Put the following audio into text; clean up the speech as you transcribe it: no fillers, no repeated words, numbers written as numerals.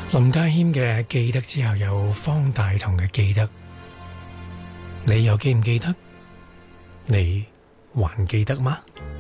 林家謙嘅記得之後有方大同嘅記得，你又記唔記得？你還記得嗎？